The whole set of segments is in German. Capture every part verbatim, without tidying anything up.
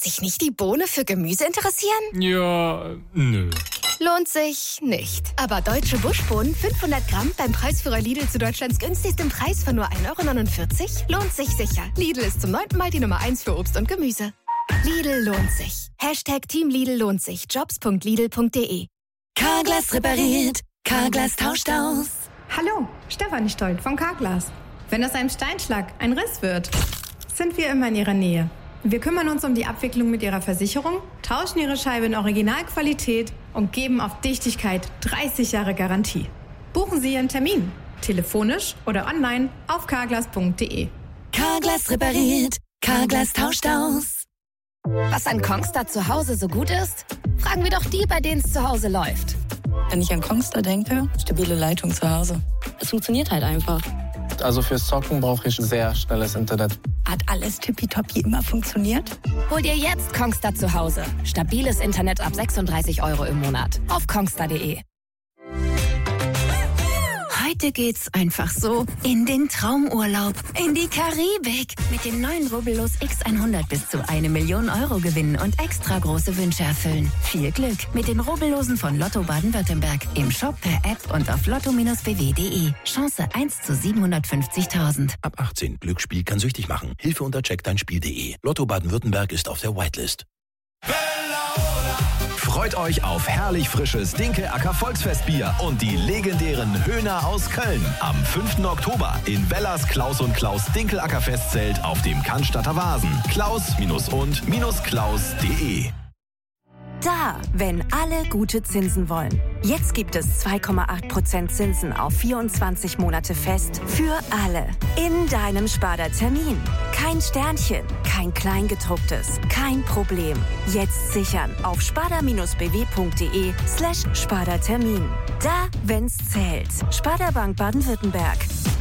sich nicht die Bohne für Gemüse interessieren? Ja, nö. Lohnt sich nicht. Aber deutsche Buschbohnen fünfhundert Gramm beim Preisführer Lidl zu Deutschlands günstigstem Preis von nur ein Euro neunundvierzig lohnt sich sicher. Lidl ist zum neunten Mal die Nummer eins für Obst und Gemüse. Lidl lohnt sich. Hashtag Team Lidl lohnt sich. Jobs punkt lidl punkt de. Carglass repariert. Carglass tauscht aus. Hallo, Stefanie Stolt von Carglass. Wenn aus einem Steinschlag ein Riss wird, sind wir immer in Ihrer Nähe. Wir kümmern uns um die Abwicklung mit Ihrer Versicherung, tauschen Ihre Scheibe in Originalqualität und geben auf Dichtigkeit dreißig Jahre Garantie. Buchen Sie Ihren Termin, telefonisch oder online auf carglass punkt de. Carglass repariert. Carglass tauscht aus. Was an Kongstar zu Hause so gut ist? Fragen wir doch die, bei denen es zu Hause läuft. Wenn ich an Kongstar denke, stabile Leitung zu Hause. Es funktioniert halt einfach. Also fürs Zocken brauche ich sehr schnelles Internet. Hat alles tippitoppi immer funktioniert? Hol dir jetzt Kongstar zu Hause. Stabiles Internet ab sechsunddreißig Euro im Monat. Auf kongstar punkt de. Heute geht's einfach so in den Traumurlaub, in die Karibik. Mit dem neuen Rubbellos X hundert bis zu eine Million Euro gewinnen und extra große Wünsche erfüllen. Viel Glück mit den Rubbellosen von Lotto Baden-Württemberg. Im Shop, per App und auf lotto Bindestrich b w punkt de. Chance eins zu siebenhundertfünfzigtausend. Ab achtzehn. Glücksspiel kann süchtig machen. Hilfe unter check dein Spiel punkt de. Lotto Baden-Württemberg ist auf der Whitelist. Freut euch auf herrlich frisches Dinkel-Acker Volksfestbier und die legendären Höhner aus Köln. Am fünften Oktober in Bellas Klaus und Klaus Dinkel-Acker Festzelt auf dem Cannstatter Vasen. Klaus-und-klaus punkt de. Da, wenn alle gute Zinsen wollen. Jetzt gibt es zwei Komma acht Prozent Zinsen auf vierundzwanzig Monate fest für alle. In deinem Sparda Termin. Kein Sternchen, kein Kleingedrucktes, kein Problem. Jetzt sichern auf sparda bindestrich b w punkt de slash Sparda Termin. Da, wenn's zählt. Sparda Bank Baden-Württemberg.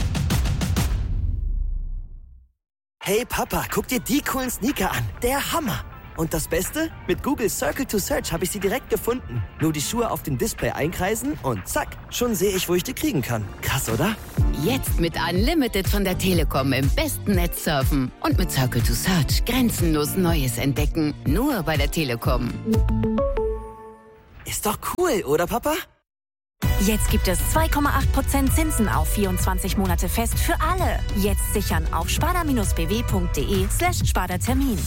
Hey Papa, guck dir die coolen Sneaker an. Der Hammer. Und das Beste? Mit Google Circle to Search habe ich sie direkt gefunden. Nur die Schuhe auf dem Display einkreisen und zack, schon sehe ich, wo ich die kriegen kann. Krass, oder? Jetzt mit Unlimited von der Telekom im besten Netz surfen. Und mit Circle to Search grenzenlos Neues entdecken. Nur bei der Telekom. Ist doch cool, oder Papa? Jetzt gibt es zwei Komma acht Prozent Zinsen auf vierundzwanzig Monate fest für alle. Jetzt sichern auf sparda bindestrich b w punkt de slash Sparda Termin.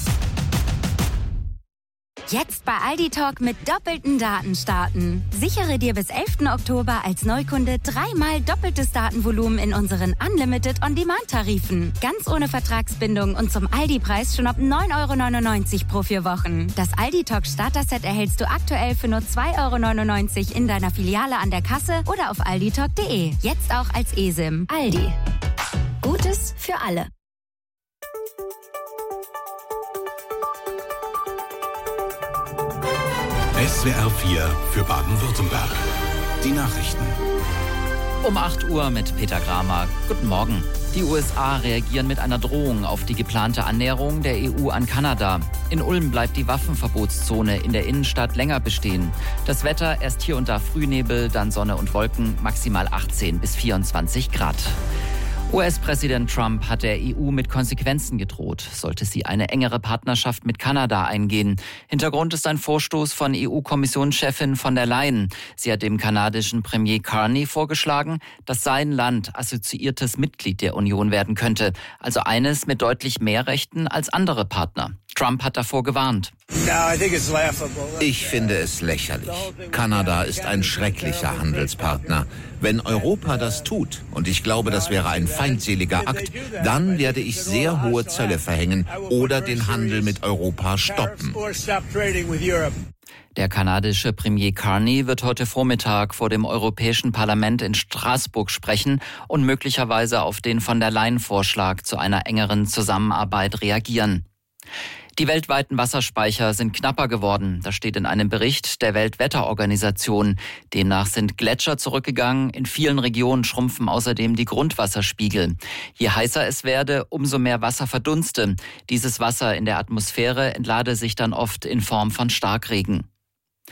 Jetzt bei Aldi Talk mit doppelten Daten starten. Sichere dir bis elften Oktober als Neukunde dreimal doppeltes Datenvolumen in unseren Unlimited On-Demand-Tarifen. Ganz ohne Vertragsbindung und zum Aldi-Preis schon ab neun Euro neunundneunzig pro vier Wochen. Das Aldi Talk Starter-Set erhältst du aktuell für nur zwei Euro neunundneunzig in deiner Filiale an der Kasse oder auf aldi talk punkt de. Jetzt auch als eSIM. Aldi. Gutes für alle. S W R vier für Baden-Württemberg. Die Nachrichten. Um acht Uhr mit Peter Kramer. Guten Morgen. Die U S A reagieren mit einer Drohung auf die geplante Annäherung der E U an Kanada. In Ulm bleibt die Waffenverbotszone in der Innenstadt länger bestehen. Das Wetter erst hier und da Frühnebel, dann Sonne und Wolken, maximal achtzehn bis vierundzwanzig Grad. U S-Präsident Trump hat der E U mit Konsequenzen gedroht, sollte sie eine engere Partnerschaft mit Kanada eingehen. Hintergrund ist ein Vorstoß von E U-Kommissionschefin von der Leyen. Sie hat dem kanadischen Premier Carney vorgeschlagen, dass sein Land assoziiertes Mitglied der Union werden könnte, also eines mit deutlich mehr Rechten als andere Partner. Trump hat davor gewarnt. Ich finde es lächerlich. Kanada ist ein schrecklicher Handelspartner. Wenn Europa das tut, und ich glaube, das wäre ein feindseliger Akt, dann werde ich sehr hohe Zölle verhängen oder den Handel mit Europa stoppen. Der kanadische Premier Carney wird heute Vormittag vor dem Europäischen Parlament in Straßburg sprechen und möglicherweise auf den von der Leyen-Vorschlag zu einer engeren Zusammenarbeit reagieren. Die weltweiten Wasserspeicher sind knapper geworden. Das steht in einem Bericht der Weltwetterorganisation. Demnach sind Gletscher zurückgegangen. In vielen Regionen schrumpfen außerdem die Grundwasserspiegel. Je heißer es werde, umso mehr Wasser verdunste. Dieses Wasser in der Atmosphäre entlade sich dann oft in Form von Starkregen.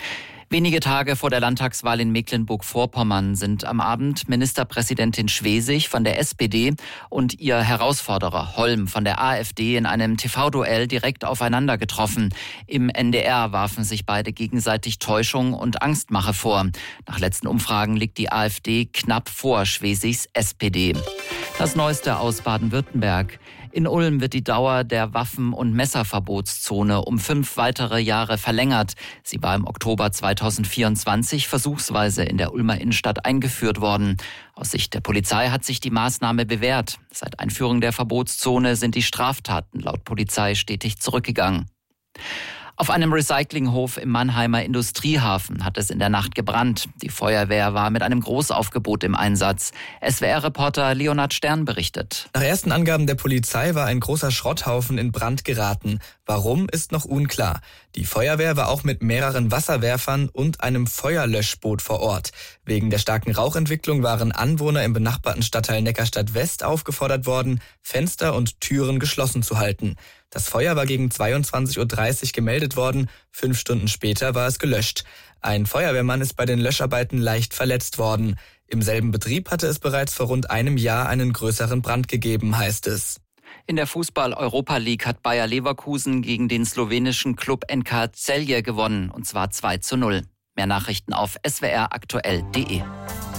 Wenige Tage vor der Landtagswahl in Mecklenburg-Vorpommern sind am Abend Ministerpräsidentin Schwesig von der S P D und ihr Herausforderer Holm von der AfD in einem T V-Duell direkt aufeinander getroffen. Im N D R warfen sich beide gegenseitig Täuschung und Angstmache vor. Nach letzten Umfragen liegt die AfD knapp vor Schwesigs S P D. Das Neueste aus Baden-Württemberg. In Ulm wird die Dauer der Waffen- und Messerverbotszone um fünf weitere Jahre verlängert. Sie war im Oktober zweitausendvierundzwanzig versuchsweise in der Ulmer Innenstadt eingeführt worden. Aus Sicht der Polizei hat sich die Maßnahme bewährt. Seit Einführung der Verbotszone sind die Straftaten laut Polizei stetig zurückgegangen. Auf einem Recyclinghof im Mannheimer Industriehafen hat es in der Nacht gebrannt. Die Feuerwehr war mit einem Großaufgebot im Einsatz. S W R-Reporter Leonhard Stern berichtet. Nach ersten Angaben der Polizei war ein großer Schrotthaufen in Brand geraten. Warum, ist noch unklar. Die Feuerwehr war auch mit mehreren Wasserwerfern und einem Feuerlöschboot vor Ort. Wegen der starken Rauchentwicklung waren Anwohner im benachbarten Stadtteil Neckarstadt West aufgefordert worden, Fenster und Türen geschlossen zu halten. Das Feuer war gegen zweiundzwanzig Uhr dreißig gemeldet worden. Fünf Stunden später war es gelöscht. Ein Feuerwehrmann ist bei den Löscharbeiten leicht verletzt worden. Im selben Betrieb hatte es bereits vor rund einem Jahr einen größeren Brand gegeben, heißt es. In der Fußball-Europa League hat Bayer Leverkusen gegen den slowenischen Klub N K Celje gewonnen, und zwar zwei zu null. Mehr Nachrichten auf s w r aktuell punkt de.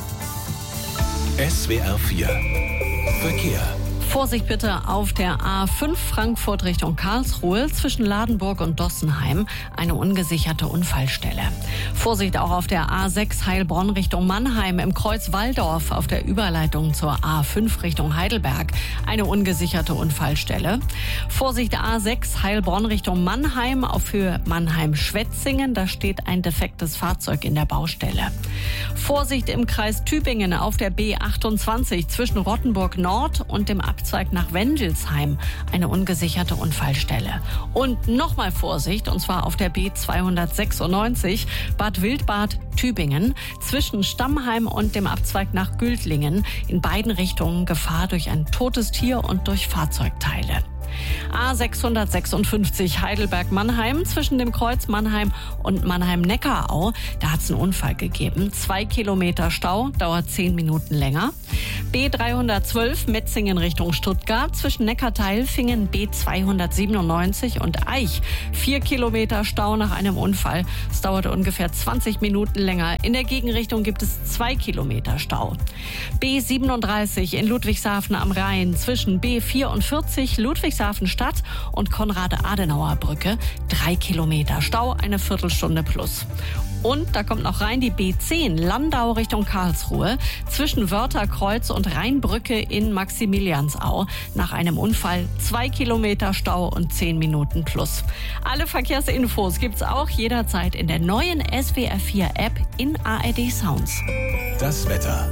S W R vier Verkehr. Vorsicht bitte auf der A fünf Frankfurt Richtung Karlsruhe zwischen Ladenburg und Dossenheim, eine ungesicherte Unfallstelle. Vorsicht auch auf der A sechs Heilbronn Richtung Mannheim im Kreuz Walldorf auf der Überleitung zur A fünf Richtung Heidelberg, eine ungesicherte Unfallstelle. Vorsicht A sechs Heilbronn Richtung Mannheim auf Höhe Mannheim-Schwetzingen, da steht ein defektes Fahrzeug in der Baustelle. Vorsicht im Kreis Tübingen auf der B achtundzwanzig zwischen Rottenburg Nord und dem Abzweig nach Wendelsheim, eine ungesicherte Unfallstelle. Und nochmal Vorsicht, und zwar auf der B zweihundertsechsundneunzig Bad Wildbad Tübingen zwischen Stammheim und dem Abzweig nach Güldlingen. In beiden Richtungen Gefahr durch ein totes Tier und durch Fahrzeugteile. A sechshundertsechsundfünfzig Heidelberg-Mannheim zwischen dem Kreuz Mannheim und Mannheim-Neckarau. Da hat es einen Unfall gegeben. Zwei Kilometer Stau, dauert zehn Minuten länger. B dreihundertzwölf Metzingen Richtung Stuttgart zwischen Neckarteilfingen B zweihundertsiebenundneunzig und Eich. Vier Kilometer Stau nach einem Unfall. Es dauerte ungefähr zwanzig Minuten länger. In der Gegenrichtung gibt es zwei Kilometer Stau. B siebenunddreißig in Ludwigshafen am Rhein zwischen B vierundvierzig Ludwigshafen Stadt und Konrad-Adenauer-Brücke. Drei Kilometer Stau, eine Viertelstunde plus. Und da kommt noch rein die B zehn Landau Richtung Karlsruhe zwischen Wörtherkreuz und Rheinbrücke in Maximiliansau. Nach einem Unfall zwei Kilometer Stau und zehn Minuten plus. Alle Verkehrsinfos gibt's auch jederzeit in der neuen S W R vier App in A R D Sounds. Das Wetter.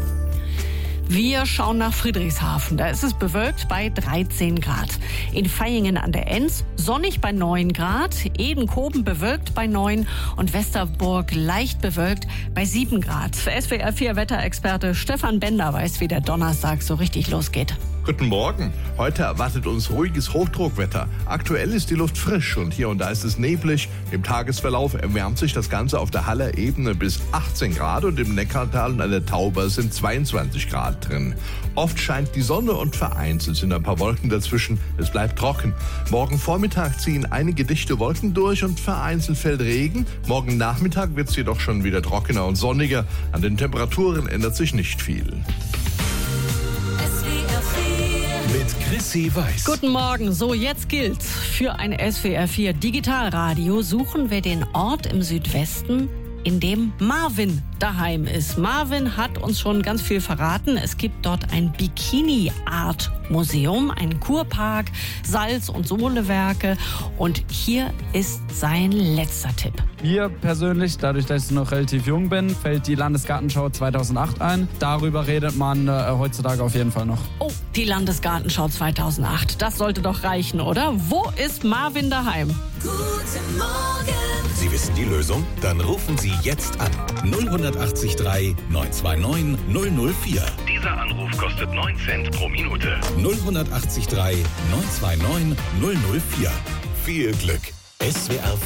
Wir schauen nach Friedrichshafen. Da ist es bewölkt bei dreizehn Grad. In Vaihingen an der Enns sonnig bei neun Grad. Edenkoben bewölkt bei neun und Westerburg leicht bewölkt bei sieben Grad. S W R vier Wetterexperte Stefan Bender weiß, wie der Donnerstag so richtig losgeht. Guten Morgen. Heute erwartet uns ruhiges Hochdruckwetter. Aktuell ist die Luft frisch und hier und da ist es neblig. Im Tagesverlauf erwärmt sich das Ganze auf der Haller Ebene bis achtzehn Grad und im Neckartal und an der Tauber sind zweiundzwanzig Grad drin. Oft scheint die Sonne und vereinzelt sind ein paar Wolken dazwischen. Es bleibt trocken. Morgen Vormittag ziehen einige dichte Wolken durch und vereinzelt fällt Regen. Morgen Nachmittag wird es jedoch schon wieder trockener und sonniger. An den Temperaturen ändert sich nicht viel. Mit Chrissy Weiß. Guten Morgen. So, jetzt gilt, für ein S W R vier Digitalradio suchen wir den Ort im Südwesten, in dem Marvin daheim ist. Marvin hat uns schon ganz viel verraten. Es gibt dort ein Bikini-Art-Museum, einen Kurpark, Salz- und Sohlewerke. Und hier ist sein letzter Tipp. Mir persönlich, dadurch, dass ich noch relativ jung bin, fällt die Landesgartenschau zweitausendacht ein. Darüber redet man äh, heutzutage auf jeden Fall noch. Oh, die Landesgartenschau zweitausendacht. Das sollte doch reichen, oder? Wo ist Marvin daheim? Guten Morgen. Sie wissen die Lösung? Dann rufen Sie jetzt an. null acht drei neun zwei neun null null vier. Dieser Anruf kostet neun Cent pro Minute. null acht drei neun zwei neun null null vier. Viel Glück. S W R